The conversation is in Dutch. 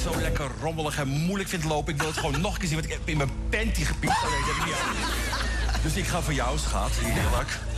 zo lekker rommelig en moeilijk vind lopen. Ik wil het gewoon nog een keer zien, want ik heb in mijn panty gepiest. Dus ik ga voor jou, schat. Heerlijk.